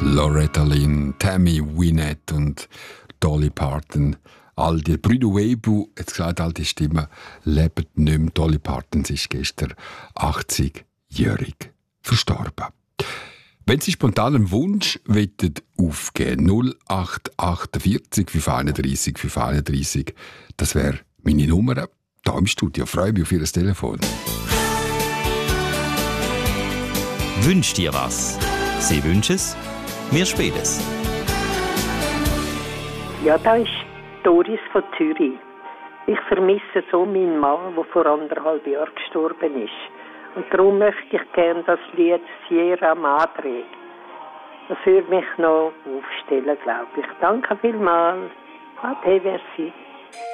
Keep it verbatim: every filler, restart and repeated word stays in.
Loretta Lynn, Tammy Wynette und Dolly Parton. All die Brüder Weibu, jetzt gesagt, all die Stimmen leben nicht mehr. Dolly Parton ist gestern achtzig-jährig verstorben. Wenn Sie spontan einen Wunsch aufgeben null acht achtundvierzig fünf einunddreißig fünf einunddreißig, das wäre meine Nummer. Hier im Studio. Ich freue mich auf Ihr Telefon. Wünsch dir was? Sie wünschen es, wir spielen es. Ja, da ist Doris von Zürich. Ich vermisse so meinen Mann, der vor anderthalb Jahren gestorben ist. Und darum möchte ich gerne das Lied Sierra Madre. Das würde mich noch aufstellen, glaube ich. Danke vielmals. Ade, merci.